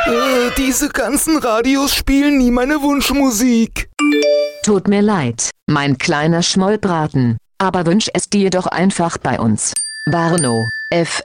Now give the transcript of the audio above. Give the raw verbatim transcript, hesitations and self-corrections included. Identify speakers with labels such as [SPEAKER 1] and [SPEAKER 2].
[SPEAKER 1] Äh, diese ganzen Radios spielen nie meine Wunschmusik.
[SPEAKER 2] Tut mir leid, mein kleiner Schmollbraten, aber wünsch es dir doch einfach bei uns. Warnow, F